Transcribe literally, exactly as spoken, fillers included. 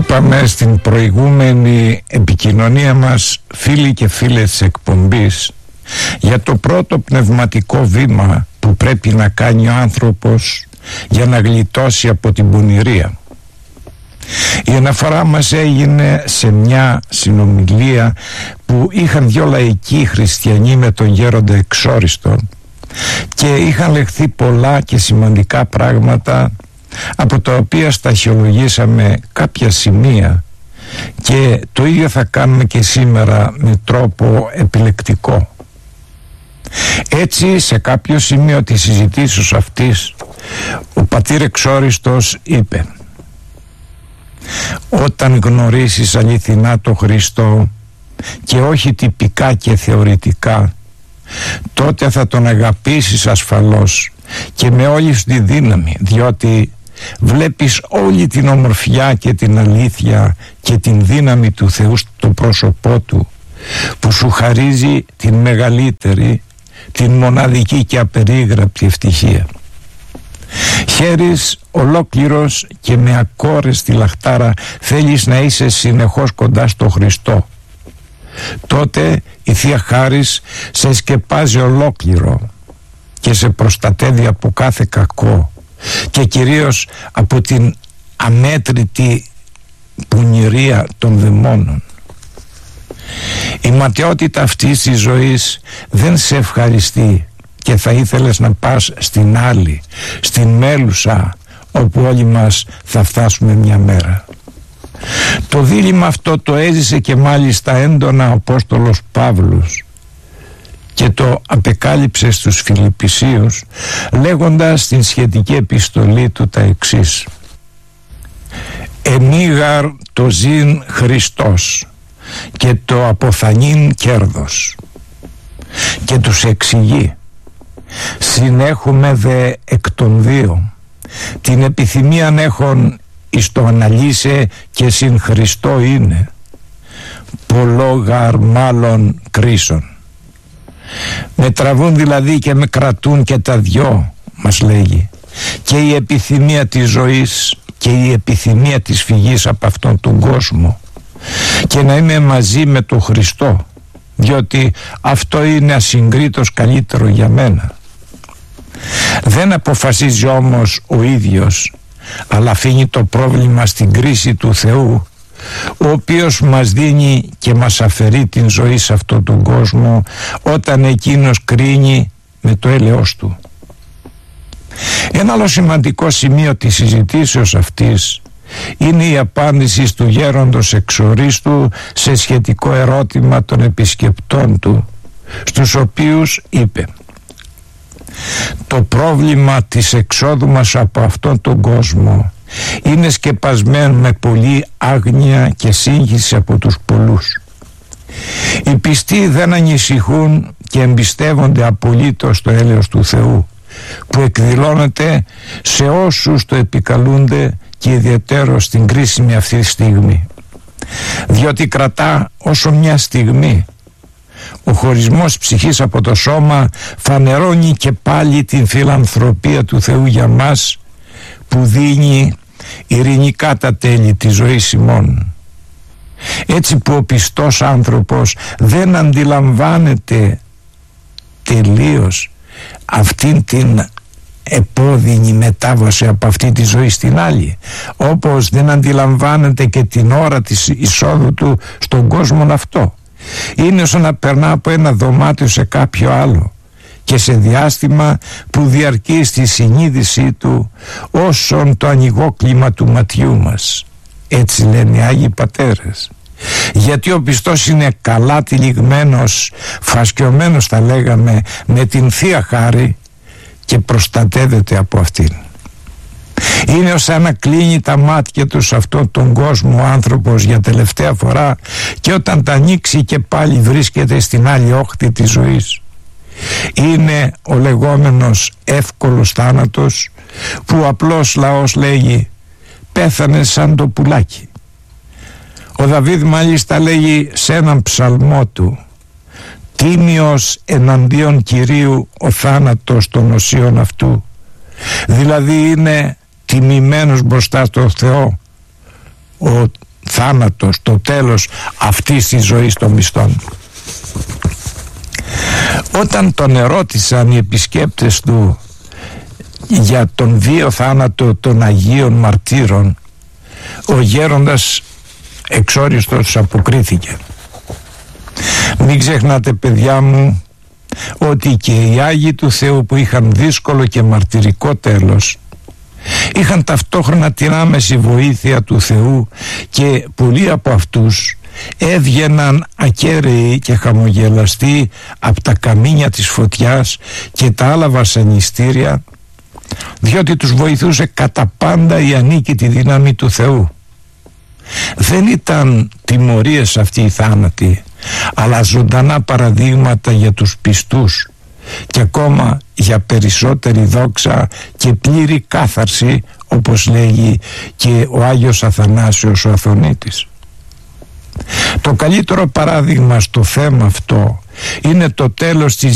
Είπαμε στην προηγούμενη επικοινωνία μας, φίλοι και φίλες της εκπομπής, για το πρώτο πνευματικό βήμα που πρέπει να κάνει ο άνθρωπος για να γλιτώσει από την πονηρία. Η αναφορά μας έγινε σε μια συνομιλία που είχαν δυο λαϊκοί χριστιανοί με τον γέροντα Εξόριστον και είχαν λεχθεί πολλά και σημαντικά πράγματα, από τα οποία σταχυολογήσαμε κάποια σημεία, και το ίδιο θα κάνουμε και σήμερα με τρόπο επιλεκτικό. Έτσι, σε κάποιο σημείο της συζητήσεως αυτής, ο πατήρ Εξόριστος είπε: «Όταν γνωρίσεις αληθινά το Χριστό και όχι τυπικά και θεωρητικά, τότε θα τον αγαπήσεις ασφαλώς και με όλη σου τη δύναμη, διότι βλέπεις όλη την ομορφιά και την αλήθεια και την δύναμη του Θεού στο πρόσωπό του, που σου χαρίζει την μεγαλύτερη, την μοναδική και απερίγραπτη ευτυχία. Χαίρεις ολόκληρος και με ακόρεστη λαχτάρα θέλεις να είσαι συνεχώς κοντά στο Χριστό. Τότε η Θεία Χάρις σε σκεπάζει ολόκληρο και σε προστατεύει από κάθε κακό και κυρίως από την αμέτρητη πονηρία των δαιμόνων. Η ματαιότητα αυτής της ζωής δεν σε ευχαριστεί και θα ήθελες να πας στην άλλη, στην μέλουσα, όπου όλοι μας θα φτάσουμε μια μέρα. Το δίλημμα αυτό το έζησε και μάλιστα έντονα ο Απόστολος Παύλος και το απεκάλυψε στους Φιλιππισίους, λέγοντας στην σχετική επιστολή του τα εξής: «Εμίγαρ το ζήν Χριστός και το αποθανήν κέρδος». Και τους εξηγεί: «Συνέχουμε δε εκ των δύο, την επιθυμίαν έχων εις το αναλύσε και συν Χριστό είναι, πολλό γαρ μάλλον κρίσον». Με τραβούν δηλαδή και με κρατούν και τα δυο, μας λέγει, και η επιθυμία της ζωής και η επιθυμία της φυγής από αυτόν τον κόσμο, και να είμαι μαζί με τον Χριστό, διότι αυτό είναι ασυγκρίτως καλύτερο για μένα. Δεν αποφασίζει όμως ο ίδιος, αλλά αφήνει το πρόβλημα στην κρίση του Θεού, ο οποίος μας δίνει και μας αφαιρεί την ζωή σε αυτόν τον κόσμο όταν εκείνος κρίνει με το έλεος του. Ένα άλλο σημαντικό σημείο της συζητήσεως αυτής είναι η απάντηση του γέροντος Εξορίστου σε σχετικό ερώτημα των επισκεπτών του, στους οποίους είπε: «Το πρόβλημα της εξόδου μας από αυτόν τον κόσμο είναι σκεπασμένο με πολλή άγνοια και σύγχυση από τους πολλούς. Οι πιστοί δεν ανησυχούν και εμπιστεύονται απολύτως το έλεος του Θεού, που εκδηλώνεται σε όσους το επικαλούνται και ιδιαιτέρως στην κρίσιμη αυτή στιγμή, διότι κρατά όσο μια στιγμή. Ο χωρισμός ψυχής από το σώμα φανερώνει και πάλι την φιλανθρωπία του Θεού για μας, που δίνει ειρηνικά τα τέλη της ζωής ημών. Έτσι που ο πιστός άνθρωπος δεν αντιλαμβάνεται τελείως αυτήν την επώδυνη μετάβαση από αυτή τη ζωή στην άλλη, όπως δεν αντιλαμβάνεται και την ώρα της εισόδου του στον κόσμο αυτό. Είναι σαν να περνά από ένα δωμάτιο σε κάποιο άλλο και σε διάστημα που διαρκεί στη συνείδησή του όσον το ανοιγόκλιμα του ματιού μας. Έτσι λένε οι Άγιοι Πατέρες. Γιατί ο πιστός είναι καλά τυλιγμένος, φασκιωμένος θα λέγαμε, με την Θεία Χάρη και προστατεύεται από αυτήν. Είναι ως να κλείνει τα μάτια του σε αυτόν τον κόσμο ο άνθρωπος για τελευταία φορά, και όταν τα ανοίξει και πάλι βρίσκεται στην άλλη όχθη της ζωής. Είναι ο λεγόμενος εύκολος θάνατος, που ο απλός λαός λέγει «πέθανε σαν το πουλάκι». Ο Δαβίδ μάλιστα λέγει σε έναν ψαλμό του «τίμιος εναντίον Κυρίου ο θάνατος των οσίων αυτού». Δηλαδή είναι τιμημένος μπροστά στο Θεό ο θάνατος, το τέλος αυτής της ζωής των μισθών. Όταν τον ερώτησαν οι επισκέπτες του για τον βίο θάνατο των Αγίων Μαρτύρων, ο γέροντας εξόριστος αποκρίθηκε: «Μην ξεχνάτε, παιδιά μου, ότι και οι Άγιοι του Θεού που είχαν δύσκολο και μαρτυρικό τέλος είχαν ταυτόχρονα την άμεση βοήθεια του Θεού και πολλοί από αυτούς έβγαιναν ακέραιοι και χαμογελαστοί από τα καμίνια της φωτιάς και τα άλλα βασανιστήρια, διότι τους βοηθούσε κατά πάντα η ανίκητη δύναμη του Θεού. Δεν ήταν τιμωρίες αυτοί οι θάνατοι, αλλά ζωντανά παραδείγματα για τους πιστούς και ακόμα για περισσότερη δόξα και πλήρη κάθαρση, όπως λέγει και ο Άγιος Αθανάσιος ο Αθωνίτης. Το καλύτερο παράδειγμα στο θέμα αυτό είναι το τέλος της